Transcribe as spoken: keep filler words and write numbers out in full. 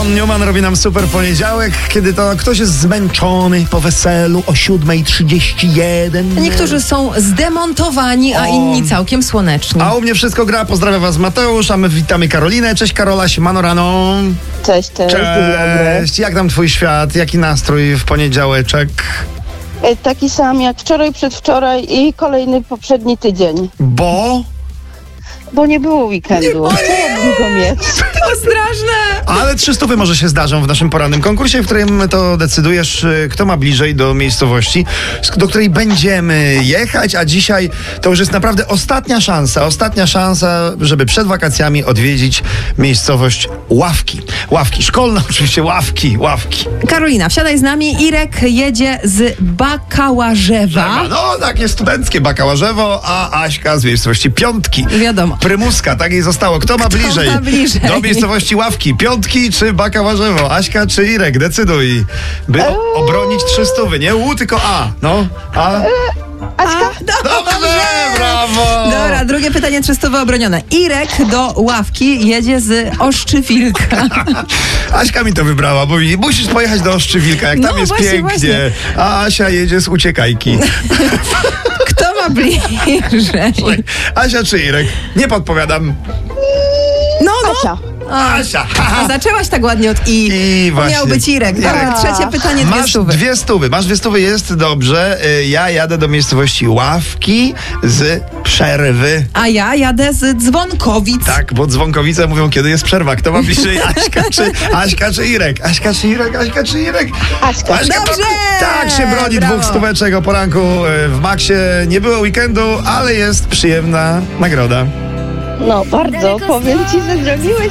John Newman robi nam super poniedziałek, kiedy to ktoś jest zmęczony po weselu o siódma trzydzieści jeden. Niektórzy są zdemontowani, a O. inni całkiem słoneczni. A u mnie wszystko gra. Pozdrawiam was, Mateusz, a my witamy Karolinę. Cześć Karola, siemano rano. Cześć, cześć, dzień dobry. Cześć. Jak tam twój świat? Jaki nastrój w poniedziałeczek? E, Taki sam jak wczoraj, przedwczoraj i kolejny poprzedni tydzień. Bo... Bo nie było weekendu. Chciałabym go mieć. To straszne! Ale trzy stówy może się zdarzą w naszym porannym konkursie, w którym to decydujesz, y, kto ma bliżej do miejscowości, sk- do której będziemy jechać, a dzisiaj to już jest naprawdę ostatnia szansa, ostatnia szansa, żeby przed wakacjami odwiedzić miejscowość Ławki. Ławki, szkolne oczywiście, Ławki, Ławki. Karolina, wsiadaj z nami. Irek jedzie z Bakałażewa. No, takie studenckie Bakałażewo, a Aśka z miejscowości Piątki. Wiadomo. Prymuska, tak jej zostało. Kto ma Kto bliżej? ma bliżej? Do miejscowości Ławki. Piątki czy Bakałażewo? Aśka czy Irek? Decyduj. By o, obronić trzy stówy. Nie U, tylko A. No, A. Aśka? Dobrze, brawo! Dobra, drugie pytanie, trzy stówy obronione. Irek do Ławki jedzie z Oszczywilka. Aśka mi to wybrała, bo mi, musisz pojechać do Oszczywilka, jak tam No, jest właśnie, pięknie. właśnie. A Asia jedzie z Uciekajki. Kto ma bliżej? Asia czy Irek? Nie podpowiadam. No, no. Asia. Asia. A zaczęłaś tak ładnie od I. I właśnie. Miał być Irek. Irek. Dobra, trzecie pytanie, dwie Masz stówy. dwie stówy. Masz dwie stówy, jest dobrze. Y, Ja jadę do miejscowości Ławki z Przerwy. A ja jadę z Dzwonkowic. Tak, bo dzwonkowice mówią, kiedy jest przerwa. Kto ma bliżej, Aśka czy, Aśka czy Irek? Aśka czy Irek? Aśka czy Irek? Aśka. Dobrze! Tak się broni Brawo. dwóch stóweczek o poranku y, w Maxie. Nie było weekendu, ale jest przyjemna nagroda. No bardzo, powiem ci, że zrobiłeś